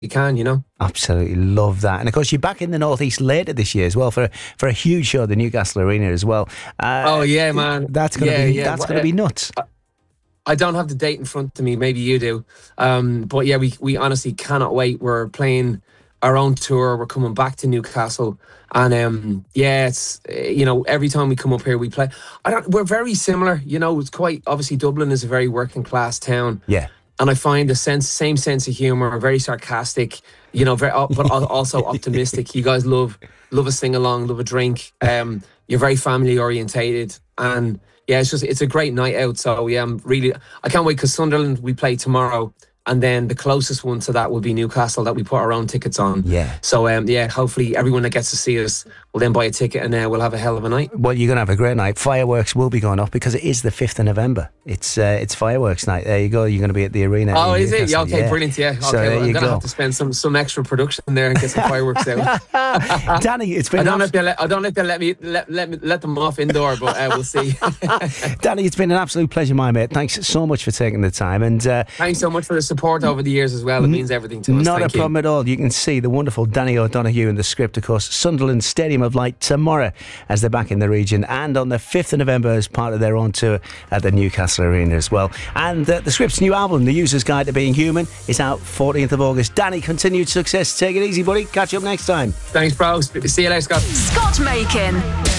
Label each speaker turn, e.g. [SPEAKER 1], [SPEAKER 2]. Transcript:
[SPEAKER 1] can, you know.
[SPEAKER 2] Absolutely love that. And of course, you're back in the Northeast later this year as well for a huge show at the Newcastle Arena as well.
[SPEAKER 1] Oh yeah, man.
[SPEAKER 2] That's going to be nuts.
[SPEAKER 1] I don't have the date in front of me. Maybe you do. But yeah, we honestly cannot wait. We're playing our own tour. We're coming back to Newcastle, and yeah, it's every time we come up here, we play. We're very similar. You know, it's quite obviously Dublin is a very working class town.
[SPEAKER 2] Yeah.
[SPEAKER 1] And I find the same sense of humor, very sarcastic, but also optimistic. You guys love a sing along, love a drink. You're very family orientated, and yeah, it's a great night out. So yeah, I can't wait because Sunderland we play tomorrow, and then the closest one to that will be Newcastle that we put our own tickets on.
[SPEAKER 2] Yeah.
[SPEAKER 1] So yeah, hopefully everyone that gets to see us will then buy a ticket, and we'll have a hell of a night.
[SPEAKER 2] Well, you're going to have a great night. Fireworks will be going off because it is the 5th of November. It's fireworks night. There you go. You're going to be at the arena.
[SPEAKER 1] Oh, is it? Yeah, okay, brilliant. Yeah. Okay,
[SPEAKER 2] so
[SPEAKER 1] well, I'm
[SPEAKER 2] going
[SPEAKER 1] to have to spend some extra production there and get some fireworks out.
[SPEAKER 2] Danny, it's been.
[SPEAKER 1] I don't know if they'll let them off indoor, but we'll see.
[SPEAKER 2] Danny, it's been an absolute pleasure, my mate. Thanks so much for taking the time, and
[SPEAKER 1] thanks so much for the support over the years as well. It means everything to us.
[SPEAKER 2] Not a problem at all. You can see the wonderful Danny O'Donoghue in the script, of course. Sunderland Stadium of Light tomorrow as they're back in the region, and on the 5th of November as part of their own tour at the Newcastle Arena as well. And the Script's new album, The User's Guide to Being Human, is out 14th of August. Danny, continued success. Take it easy, buddy. Catch you up next time.
[SPEAKER 1] Thanks, bro. See you later, Scott.
[SPEAKER 3] Scott Makin.